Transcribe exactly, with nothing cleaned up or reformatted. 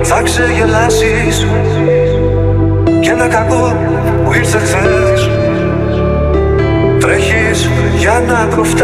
θα ξεγελάσεις κι ένα κακό που ήρθε χθες. Τρέχεις για να προφτάσεις